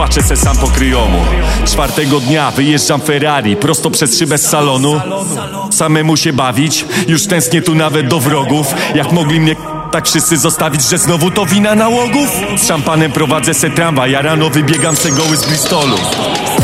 płaczę se sam po kryjomu. Czwartego dnia wyjeżdżam Ferrari prosto przez szybę z salonu. Samemu się bawić, już tęsknię tu nawet do wrogów. Jak mogli mnie tak wszyscy zostawić, że znowu to wina nałogów? Z szampanem prowadzę se tramwaj, ja rano wybiegam se goły z Bristolu.